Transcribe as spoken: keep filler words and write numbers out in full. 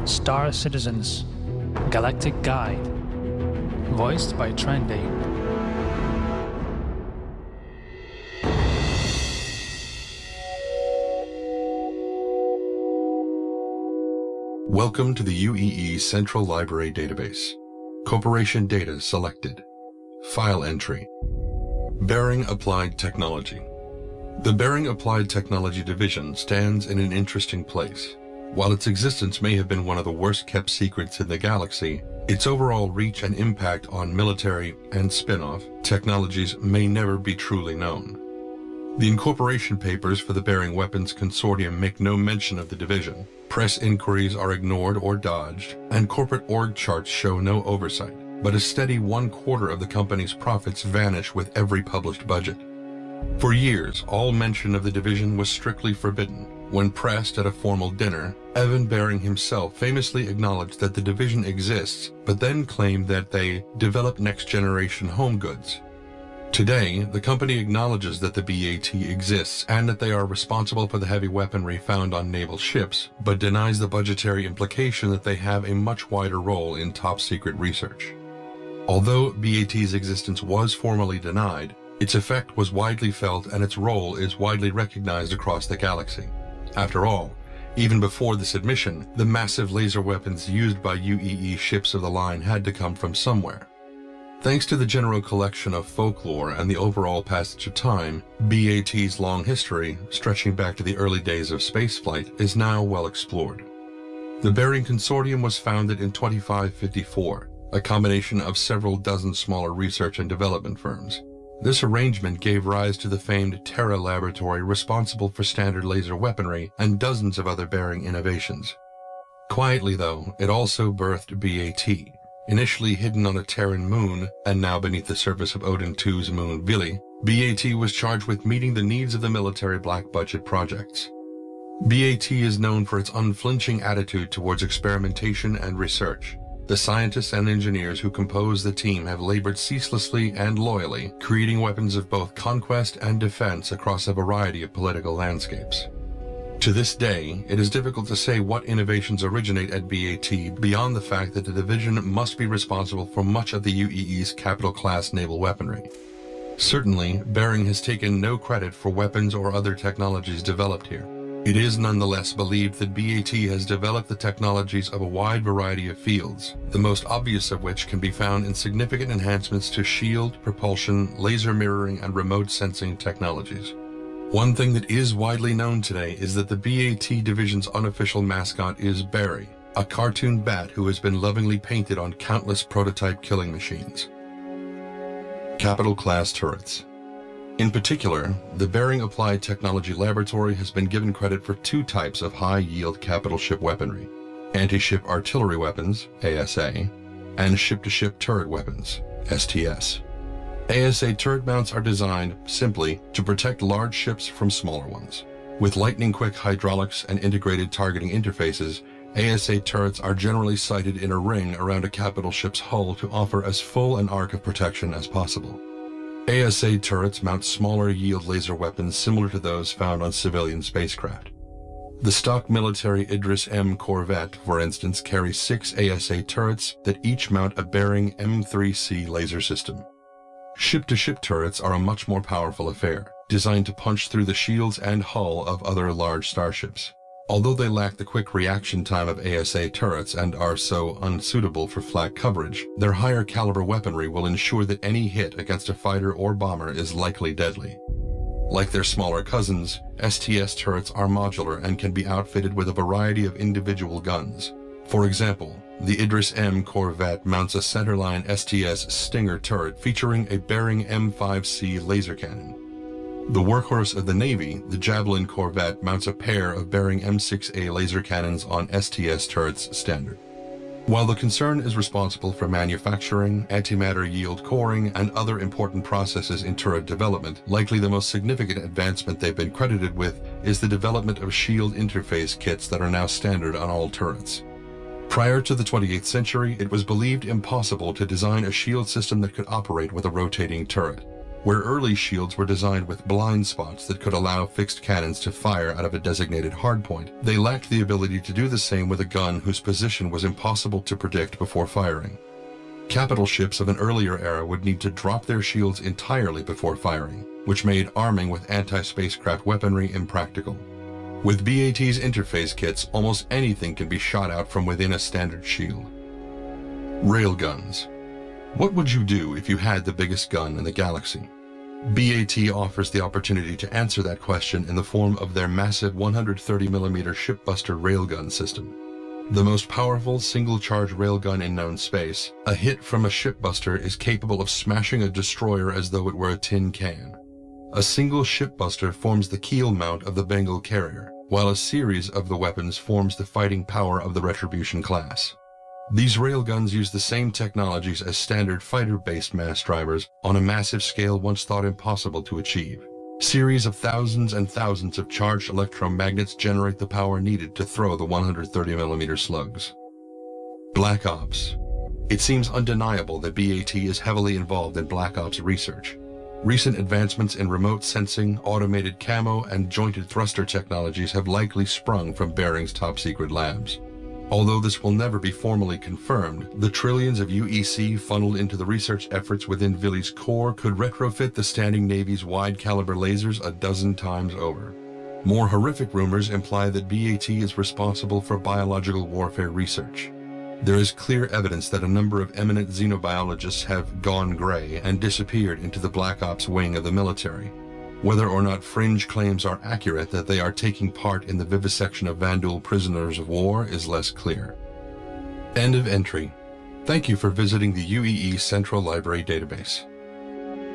Star Citizens Galactic Guide, voiced by Trendy. Welcome to the U E E Central Library Database. Corporation data selected. File entry. Bering Applied Technology. The Bering Applied Technology Division stands in an interesting place. While its existence may have been one of the worst-kept secrets in the galaxy, its overall reach and impact on military and spin-off technologies may never be truly known. The incorporation papers for the Bering Weapons Consortium make no mention of the division. Press inquiries are ignored or dodged, and corporate org charts show no oversight, but a steady one-quarter of the company's profits vanish with every published budget. For years, all mention of the division was strictly forbidden. When pressed at a formal dinner, Evan Bering himself famously acknowledged that the division exists, but then claimed that they develop next-generation home goods. Today, the company acknowledges that the B A T exists and that they are responsible for the heavy weaponry found on naval ships, but denies the budgetary implication that they have a much wider role in top-secret research. Although B A T's existence was formally denied, its effect was widely felt and its role is widely recognized across the galaxy. After all, even before this admission, the massive laser weapons used by U E E ships of the line had to come from somewhere. Thanks to the general collection of folklore and the overall passage of time, B A T's long history, stretching back to the early days of spaceflight, is now well explored. The Bering Consortium was founded in twenty-five fifty-four, a combination of several dozen smaller research and development firms. This arrangement gave rise to the famed Terra Laboratory responsible for standard laser weaponry and dozens of other Bering innovations. Quietly, though, it also birthed B A T. Initially hidden on a Terran moon, and now beneath the surface of Odin two's moon Vili, B A T was charged with meeting the needs of the military black budget projects. B A T is known for its unflinching attitude towards experimentation and research. The scientists and engineers who compose the team have labored ceaselessly and loyally, creating weapons of both conquest and defense across a variety of political landscapes. To this day, it is difficult to say what innovations originate at B A T beyond the fact that the division must be responsible for much of the U E E's capital-class naval weaponry. Certainly, Bering has taken no credit for weapons or other technologies developed here. It is nonetheless believed that B A T has developed the technologies of a wide variety of fields, the most obvious of which can be found in significant enhancements to shield, propulsion, laser mirroring, and remote sensing technologies. One thing that is widely known today is that the B A T division's unofficial mascot is Barry, a cartoon bat who has been lovingly painted on countless prototype killing machines. Capital-class turrets. In particular, the Bering Applied Technology Laboratory has been given credit for two types of high-yield capital ship weaponry: anti-ship artillery weapons, A S A, and ship-to-ship turret weapons, S T S. A S A turret mounts are designed, simply, to protect large ships from smaller ones. With lightning-quick hydraulics and integrated targeting interfaces, A S A turrets are generally sited in a ring around a capital ship's hull to offer as full an arc of protection as possible. A S A turrets mount smaller yield laser weapons similar to those found on civilian spacecraft. The stock military Idris M Corvette, for instance, carries six A S A turrets that each mount a Bering M three C laser system. Ship-to-ship turrets are a much more powerful affair, designed to punch through the shields and hull of other large starships. Although they lack the quick reaction time of A S A turrets and are so unsuitable for flak coverage, their higher caliber weaponry will ensure that any hit against a fighter or bomber is likely deadly. Like their smaller cousins, S T S turrets are modular and can be outfitted with a variety of individual guns. For example, the Idris M Corvette mounts a centerline S T S Stinger turret featuring a Bering M five C laser cannon. The workhorse of the Navy, the Javelin Corvette, mounts a pair of Bering M six A laser cannons on S T S turrets standard. While the concern is responsible for manufacturing, antimatter yield coring, and other important processes in turret development, likely the most significant advancement they've been credited with is the development of shield interface kits that are now standard on all turrets. Prior to the twenty-eighth century, it was believed impossible to design a shield system that could operate with a rotating turret. Where early shields were designed with blind spots that could allow fixed cannons to fire out of a designated hardpoint, they lacked the ability to do the same with a gun whose position was impossible to predict before firing. Capital ships of an earlier era would need to drop their shields entirely before firing, which made arming with anti-spacecraft weaponry impractical. With B A T's interface kits, almost anything can be shot out from within a standard shield. Railguns. What would you do if you had the biggest gun in the galaxy? B A T offers the opportunity to answer that question in the form of their massive one hundred thirty millimeter Shipbuster railgun system. The most powerful single-charge railgun in known space, a hit from a Shipbuster is capable of smashing a destroyer as though it were a tin can. A single Shipbuster forms the keel mount of the Bengal carrier, while a series of the weapons forms the fighting power of the Retribution class. These railguns use the same technologies as standard fighter-based mass drivers on a massive scale once thought impossible to achieve. Series of thousands and thousands of charged electromagnets generate the power needed to throw the one hundred thirty millimeter slugs. Black Ops. It seems undeniable that B A T is heavily involved in Black Ops research. Recent advancements in remote sensing, automated camo, and jointed thruster technologies have likely sprung from Bering's top-secret labs. Although this will never be formally confirmed, the trillions of U E C funneled into the research efforts within Vili's core could retrofit the Standing Navy's wide-caliber lasers a dozen times over. More horrific rumors imply that B A T is responsible for biological warfare research. There is clear evidence that a number of eminent xenobiologists have gone gray and disappeared into the Black Ops wing of the military. Whether or not fringe claims are accurate that they are taking part in the vivisection of Vanduul prisoners of war is less clear. End of entry. Thank you for visiting the U E E Central Library Database.